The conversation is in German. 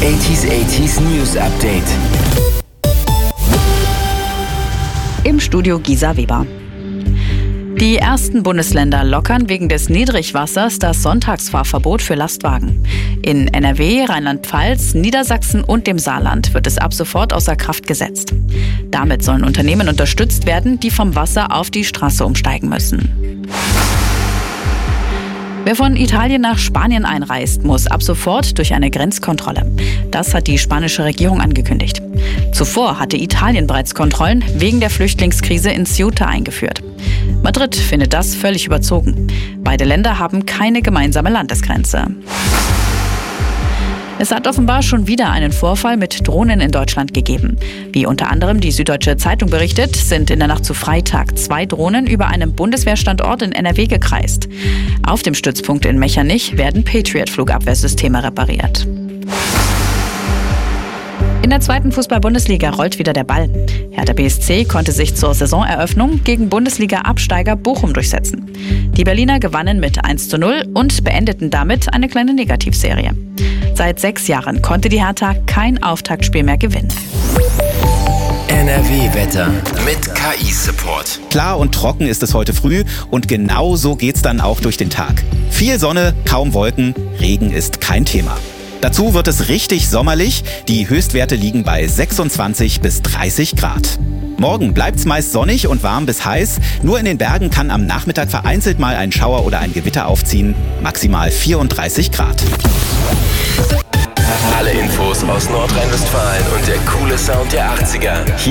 80s News Update. Im Studio Gisa Weber. Die ersten Bundesländer lockern wegen des Niedrigwassers das Sonntagsfahrverbot für Lastwagen. In NRW, Rheinland-Pfalz, Niedersachsen und dem Saarland wird es ab sofort außer Kraft gesetzt. Damit sollen Unternehmen unterstützt werden, die vom Wasser auf die Straße umsteigen müssen. Wer von Italien nach Spanien einreist, muss ab sofort durch eine Grenzkontrolle. Das hat die spanische Regierung angekündigt. Zuvor hatte Italien bereits Kontrollen wegen der Flüchtlingskrise in Ceuta eingeführt. Madrid findet das völlig überzogen. Beide Länder haben keine gemeinsame Landesgrenze. Es hat offenbar schon wieder einen Vorfall mit Drohnen in Deutschland gegeben. Wie unter anderem die Süddeutsche Zeitung berichtet, sind in der Nacht zu Freitag 2 Drohnen über einem Bundeswehrstandort in NRW gekreist. Auf dem Stützpunkt in Mechernich werden Patriot-Flugabwehrsysteme repariert. In der 2. Fußball-Bundesliga rollt wieder der Ball. Hertha BSC konnte sich zur Saisoneröffnung gegen Bundesliga-Absteiger Bochum durchsetzen. Die Berliner gewannen mit 1:0 und beendeten damit eine kleine Negativserie. Seit 6 Jahren konnte die Hertha kein Auftaktspiel mehr gewinnen. NRW-Wetter mit KI-Support. Klar und trocken ist es heute früh und genau so geht's dann auch durch den Tag. Viel Sonne, kaum Wolken, Regen ist kein Thema. Dazu wird es richtig sommerlich. Die Höchstwerte liegen bei 26 bis 30 Grad. Morgen bleibt's meist sonnig und warm bis heiß. Nur in den Bergen kann am Nachmittag vereinzelt mal ein Schauer oder ein Gewitter aufziehen. Maximal 34 Grad. Alle Infos aus Nordrhein-Westfalen und der coole Sound der 80er. Hier